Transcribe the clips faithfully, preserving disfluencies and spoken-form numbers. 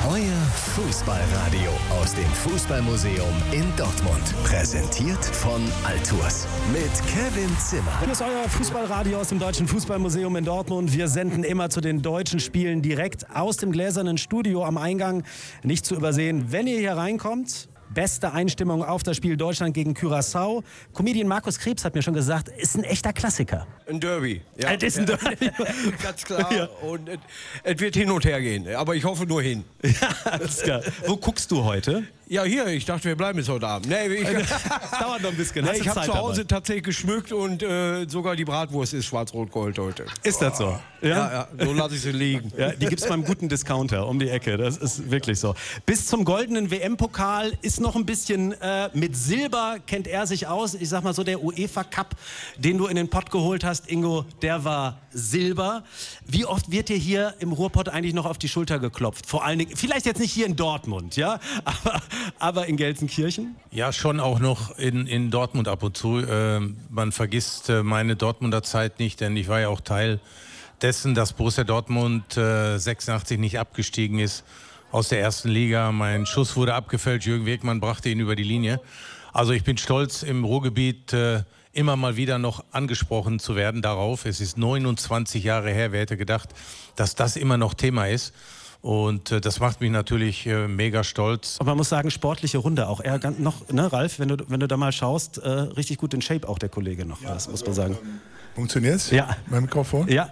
Euer Fußballradio aus dem Fußballmuseum in Dortmund. Präsentiert von Altours. Mit Kevin Zimmer. Hier ist euer Fußballradio aus dem Deutschen Fußballmuseum in Dortmund. Wir senden immer zu den deutschen Spielen direkt aus dem gläsernen Studio am Eingang. Nicht zu übersehen, wenn ihr hier reinkommt. Beste Einstimmung auf das Spiel Deutschland gegen Curaçao. Comedian Markus Krebs hat mir schon gesagt, ist ein echter Klassiker. Ein Derby. Ja. Es ist ein Derby. Ganz klar. Ja. Und es, es wird hin und her gehen. Aber ich hoffe nur hin. Ja, alles klar. Wo guckst du heute? Ja, hier. Ich dachte, wir bleiben jetzt heute Abend. Nee, ich, dauert noch ein bisschen. nee, ich habe Zeit zu Hause dabei? tatsächlich geschmückt und äh, sogar die Bratwurst ist schwarz-rot-gold heute. Ist das so? Ja, ja, ja, so lasse ich sie liegen. Ja, die gibt es beim guten Discounter um die Ecke. Das ist wirklich so. Bis zum goldenen W M-Pokal ist noch ein bisschen äh, mit Silber kennt er sich aus. Ich sag mal so, der UEFA Cup, den du in den Pott geholt hast, Ingo, der war Silber. Wie oft wird dir hier im Ruhrpott eigentlich noch auf die Schulter geklopft? Vor allen Dingen, vielleicht jetzt nicht hier in Dortmund, ja, aber, aber in Gelsenkirchen? Ja, schon auch noch in, in Dortmund ab und zu. Äh, man vergisst äh, meine Dortmunder Zeit nicht, denn ich war ja auch Teil dessen, dass Borussia Dortmund äh, sechsundachtzig nicht abgestiegen ist aus der ersten Liga. Mein Schuss wurde abgefälscht, Jürgen Wegmann brachte ihn über die Linie. Also ich bin stolz, im Ruhrgebiet äh, immer mal wieder noch angesprochen zu werden darauf. Es ist neunundzwanzig Jahre her, wer hätte gedacht, dass das immer noch Thema ist. Und äh, das macht mich natürlich äh, mega stolz. Und man muss sagen, sportliche Runde auch. Er ganz noch, ne, Ralf, wenn du, wenn du da mal schaust, äh, richtig gut in Shape auch der Kollege noch. Ja, das muss man sagen. Funktioniert's? Ja. Mein Mikrofon? Ja.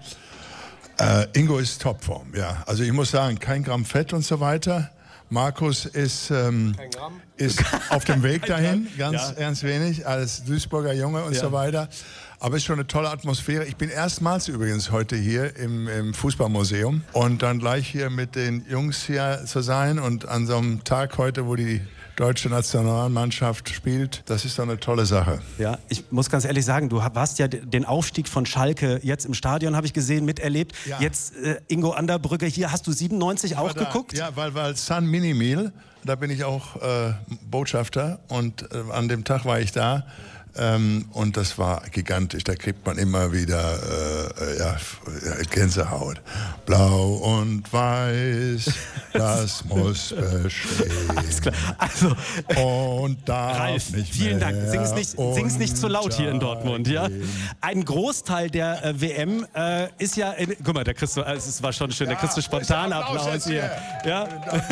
Äh, Ingo ist Topform, ja. Also ich muss sagen, kein Gramm Fett und so weiter. Markus ist, ähm, ist auf dem Weg dahin, ganz, Ja. ganz wenig, als Duisburger Junge und Ja. so weiter. Aber es ist schon eine tolle Atmosphäre. Ich bin erstmals übrigens heute hier im, im Fußballmuseum und dann gleich hier mit den Jungs hier zu sein und an so einem Tag heute, wo die deutsche Nationalmannschaft spielt, das ist doch eine tolle Sache. Ja, ich muss ganz ehrlich sagen, du warst ja den Aufstieg von Schalke jetzt im Stadion, habe ich gesehen, miterlebt. Ja. Jetzt äh, Ingo Anderbrücke hier, hast du siebenundneunzig auch da, geguckt? Ja, weil, weil San Minimil, da bin ich auch äh, Botschafter und äh, an dem Tag war ich da. Ähm, und das war gigantisch, da kriegt man immer wieder äh, ja, Gänsehaut. Blau und weiß, das muss bestehen. Alles klar. Also, Und darf Ralf, nicht vielen mehr Dank. Sing's nicht, sing's nicht zu laut hier in Dortmund. Ja? Ein Großteil der äh, W M äh, ist ja, in, guck mal, da kriegst du, also es war schon schön, da kriegst du spontan Applaus hier. Ja,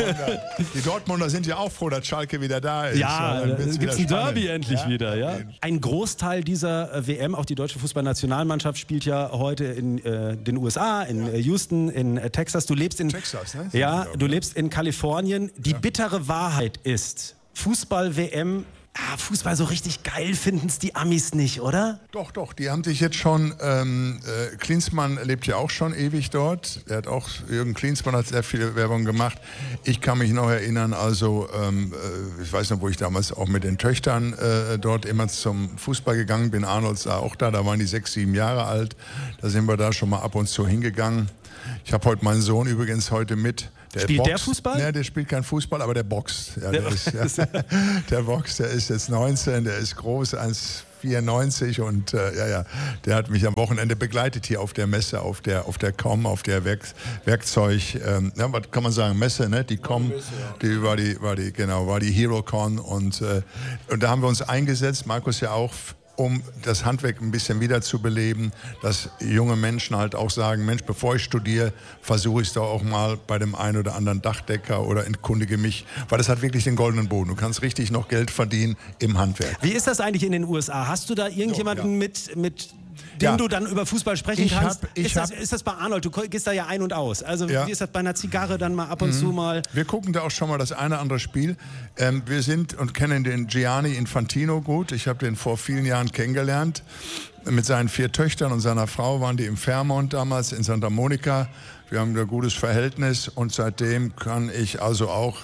Die Dortmunder sind ja auch froh, dass Schalke wieder da ist. ja dann wird's gibt wieder es ein Derby spannend. endlich Ja, wieder. Ja? auf jeden Fall. Ein Großteil dieser äh, W M, auch die deutsche Fußballnationalmannschaft, spielt ja heute in äh, den U S A, in äh, Houston, in äh, Texas. Du lebst in, Texas, ne? ja, du lebst in Kalifornien. Die ja. bittere Wahrheit ist, Fußball-W M, ah, Fußball so richtig geil finden es die Amis nicht, oder? Doch, doch, die haben sich jetzt schon, ähm, äh, Klinsmann lebt ja auch schon ewig dort. Er hat auch, Jürgen Klinsmann hat sehr viel Werbung gemacht. Ich kann mich noch erinnern, also ähm, äh, ich weiß noch, wo ich damals auch mit den Töchtern äh, dort immer zum Fußball gegangen bin. Arnold war auch da, da waren die sechs, sieben Jahre alt. Da sind wir da schon mal ab und zu hingegangen. Ich habe heute meinen Sohn übrigens heute mit. Der Spielt boxt. der Fußball? Nee, der spielt kein Fußball, aber der boxt. Ja, der, Der- ist, ja, der boxt, der ist jetzt neunzehn, der ist groß, eins Komma vierundneunzig und äh, ja, ja, der hat mich am Wochenende begleitet hier auf der Messe, auf der, auf der C O M, auf der Werk, Werkzeug, ähm, ja, was kann man sagen, Messe, ne? Die C O M, die war die, war die, genau, war die HeroCon und, äh, und da haben wir uns eingesetzt, Markus ja auch, um das Handwerk ein bisschen wieder zu beleben, dass junge Menschen halt auch sagen, Mensch, bevor ich studiere, versuche ich es doch auch mal bei dem einen oder anderen Dachdecker oder entkundige mich, weil das hat wirklich den goldenen Boden. Du kannst richtig noch Geld verdienen im Handwerk. Wie ist das eigentlich in den U S A? Hast du da irgendjemanden Jo, ja. mit, mit dem Ja. du dann über Fußball sprechen Ich kannst? hab- ich ist, das, hab- ist das bei Arnold? Du gehst da ja ein und aus. Also Ja. wie ist das bei einer Zigarre dann mal ab und zu mal? Wir gucken da auch schon mal das eine oder andere Spiel. Ähm, wir sind und kennen den Gianni Infantino gut. Ich habe den vor vielen Jahren kennengelernt. Mit seinen vier Töchtern und seiner Frau waren die im Fairmont damals in Santa Monica. Wir haben ein gutes Verhältnis und seitdem kann ich also auch,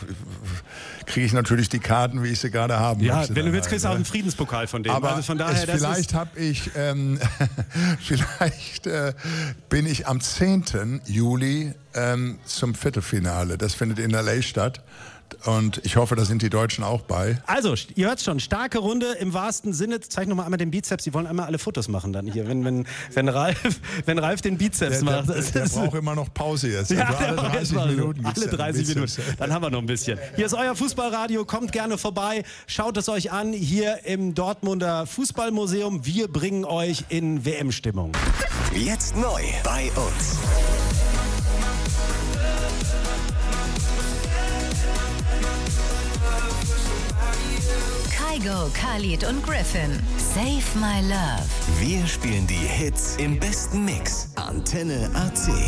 kriege ich natürlich die Karten, wie ich sie gerade haben Ja, möchte wenn du dann willst, kriegst du auch halt, einen ne? Friedenspokal von dem. Aber also von daher, es, das vielleicht ist, habe ich, ähm, vielleicht äh, bin ich am zehnten Juli ähm, zum Viertelfinale. Das findet in L A statt. Und ich hoffe, da sind die Deutschen auch bei. Also, ihr hört schon, starke Runde im wahrsten Sinne. Zeig noch mal einmal den Bizeps. Die wollen einmal alle Fotos machen dann hier, wenn, wenn, wenn, Ralf, wenn Ralf den Bizeps Der, macht. der, der braucht immer noch Pause jetzt. Ja, Also alle dreißig Minuten. Alle dreißig Minuten. Dann haben wir noch ein bisschen. Hier ist euer Fußballradio. Kommt gerne vorbei. Schaut es euch an hier im Dortmunder Fußballmuseum. Wir bringen euch in W M-Stimmung. Jetzt neu bei uns. Kygo, Khalid und Griffin. Save My Love. Wir spielen die Hits im besten Mix. Antenne A C.